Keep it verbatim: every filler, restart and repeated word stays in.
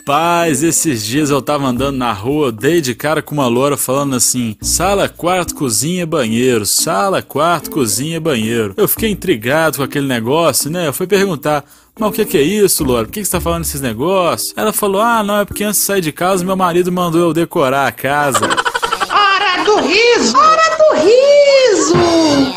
Rapaz, esses dias eu tava andando na rua, eu dei de cara com uma loura falando assim: sala, quarto, cozinha, banheiro, sala, quarto, cozinha, banheiro. Eu fiquei intrigado com aquele negócio, né? Eu fui perguntar: mas o que que é isso, loura? Por que que você tá falando esses negócios? Ela falou: ah, não, é porque antes de sair de casa meu marido mandou eu decorar a casa. Hora do riso! Hora do riso!